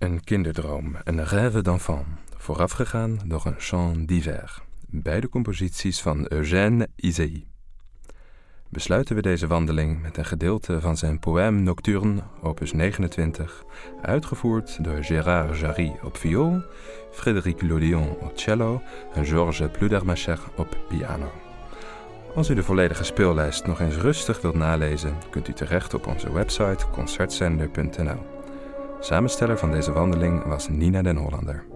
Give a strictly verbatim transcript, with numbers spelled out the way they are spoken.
Een kinderdroom, een rêve d'enfant, voorafgegaan door een chant d'hiver. Beide composities van Eugène Ysaÿe. Besluiten we deze wandeling met een gedeelte van zijn Poème nocturne, opus negenentwintig, uitgevoerd door Gérard Jarry op viool, Frédéric Lodion op cello en Georges Pludermacher op piano. Als u de volledige speellijst nog eens rustig wilt nalezen, kunt u terecht op onze website concertzender punt n l. Samensteller van deze wandeling was Nina den Hollander.